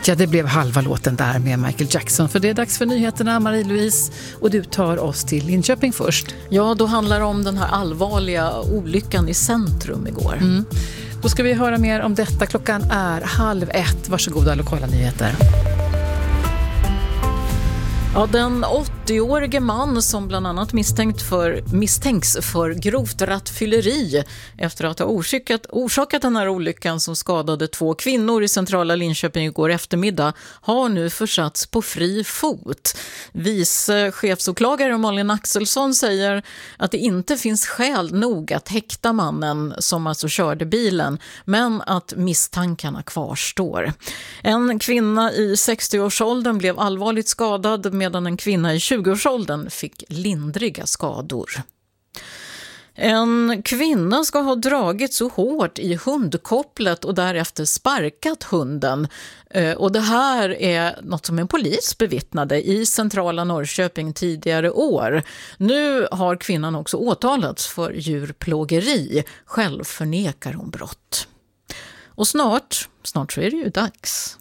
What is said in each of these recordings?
Ja, det blev halva låten där med Michael Jackson. För det är dags för nyheterna, Marie-Louise. Och du tar oss till Linköping först. Ja, då handlar det om den här allvarliga olyckan i centrum igår. Då ska vi höra mer om detta. Klockan är 12:30. Varsågoda, lokala nyheter. Ja, den 80-årige man som bland annat misstänks för grovt rattfylleri efter att ha orsakat den här olyckan som skadade 2 kvinnor i centrala Linköping igår eftermiddag har nu försatts på fri fot. Vice chefsåklagare Malin Axelsson säger att det inte finns skäl nog att häkta mannen som alltså körde bilen, men att misstankarna kvarstår. En kvinna i 60-årsåldern blev allvarligt skadad medan en kvinna i 20-årsåldern fick lindriga skador. En kvinna ska ha dragit så hårt i hundkopplet och därefter sparkat hunden. Och det här är något som en polis bevittnade i centrala Norrköping tidigare år. Nu har kvinnan också åtalats för djurplågeri. Själv förnekar hon brott. Och snart så är det ju dags.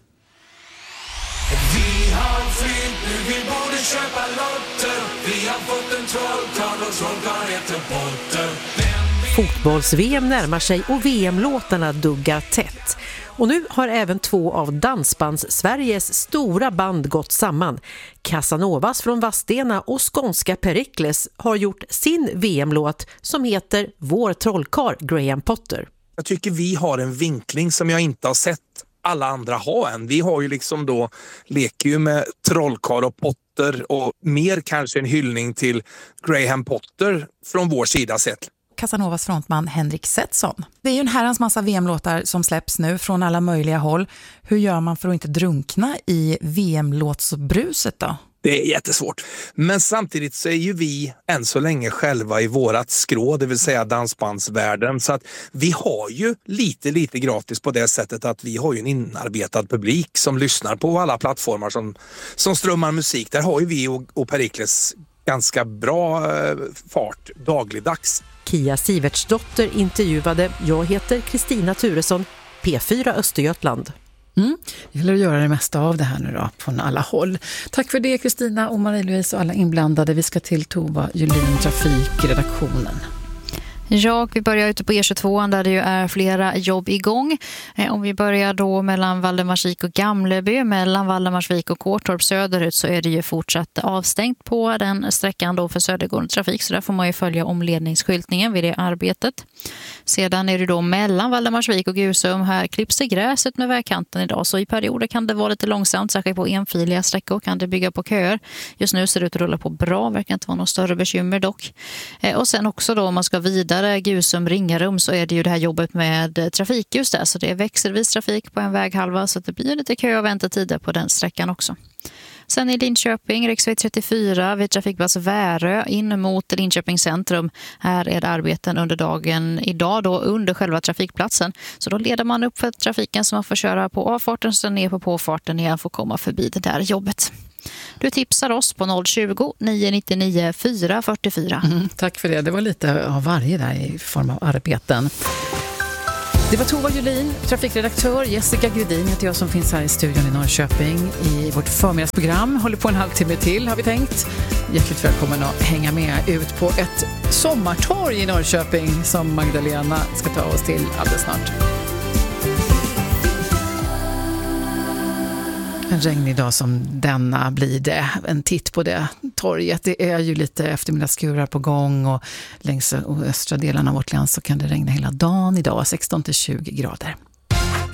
Vi har flytt, nu vi borde köpa lotter. Vi har fått en trollkarl och trollkarl heter Potter. Fotbolls-VM närmar sig och VM-låtarna duggar tätt. Och nu har även 2 av Dansbands-Sveriges stora band gått samman. Casanovas från Vadstena och skånska Perikles har gjort sin VM-låt som heter Vår trollkarl Graham Potter. Jag tycker vi har en vinkling som jag inte har sett alla andra ha än. Vi har ju liksom då leker ju med trollkarl och Potter och mer kanske en hyllning till Graham Potter från vår sida sett. Casanovas frontman Henrik Setson. Det är ju en herrans massa VM-låtar som släpps nu från alla möjliga håll. Hur gör man för att inte drunkna i VM-låtsbruset då? Det är jättesvårt. Men samtidigt så är ju vi än så länge själva i vårat skrå, det vill säga dansbandsvärlden. Så att vi har ju lite gratis på det sättet att vi har ju en inarbetad publik som lyssnar på alla plattformar som strömmar musik. Där har ju vi och Perikles ganska bra fart dagligdags. Kia Sivertsdotter intervjuade. Jag heter Kristina Turesson, P4 Östergötland. Det gäller att göra det mesta av det här nu då, från alla håll. Tack för det, Kristina och Marie-Louise och alla inblandade. Vi ska till Tova Julin, trafikredaktionen. Ja, vi börjar ute på E22 där det ju är flera jobb igång. Om vi börjar då mellan Valdemarsvik och Gamleby, mellan Valdemarsvik och Kårtorp söderut, så är det ju fortsatt avstängt på den sträckan då för södergående trafik. Så där får man ju följa omledningsskyltningen vid det arbetet. Sedan är det då mellan Valdemarsvik och Gusum. Här klipps det gräset med vägkanten idag, så i perioder kan det vara lite långsamt. Särskilt på enfiliga sträckor kan det bygga på köer. Just nu ser det ut att rulla på bra, verkar inte vara något större bekymmer dock. Och sen också då om man ska vidare Gusum Ringarum, så är det ju det här jobbet med trafikljus där, så det är växelvis trafik på en väghalva, så det blir lite kö och väntetider på den sträckan också. Sen i Linköping, riksväg 34 vid trafikplats Värö in mot Linköping centrum. Här är det arbeten under dagen idag då under själva trafikplatsen. Så då leder man upp för trafiken så man får köra på avfarten och sen ner på påfarten igen för att komma förbi det där jobbet. Du tipsar oss på 020-999 444. Tack för det. Det var lite av varje där i form av arbeten. Det var Tova Julin, trafikredaktör. Jessica Gredin heter jag som finns här i studion i Norrköping. I vårt förmiddagsprogram håller på en halvtimme till har vi tänkt. Hjärtligt välkommen att hänga med ut på ett sommartorg i Norrköping som Magdalena ska ta oss till alldeles snart. En regnig dag som denna blir det. En titt på det torget. Det är ju lite eftermiddagsskurar på gång och längs östra delarna av vårt land så kan det regna hela dagen idag. 16-20 grader.